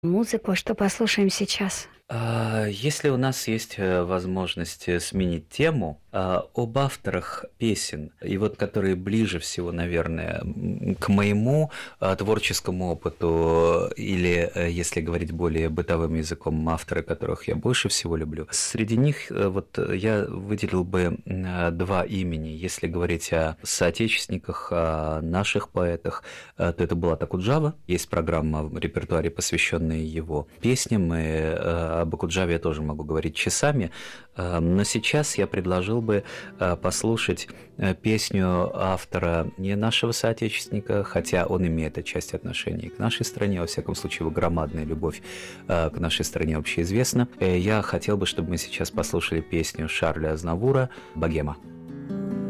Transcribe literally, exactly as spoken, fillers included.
Музыку, что послушаем сейчас? А, Если у нас есть э, возможность э, сменить тему, а, об авторах песен, и вот которые ближе всего, наверное, м, к моему а, творческому опыту, или, э, если говорить более бытовым языком, авторы, которых я больше всего люблю, среди них э, вот э, я выделил бы м, э, два имени. Если говорить о соотечественниках, о наших поэтах, э, то это Булат Акуджава. Есть программа в репертуаре, посвященная его песням, и э, об Акуджаве я тоже могу говорить часами, э, но сейчас я предложил бы э, послушать э, песню автора не нашего соотечественника, хотя он имеет отчасти отношение к нашей стране, во всяком случае его громадная любовь э, к нашей стране общеизвестна. Э, Я хотел бы, чтобы мы сейчас послушали песню Шарля Азнавура «Богема».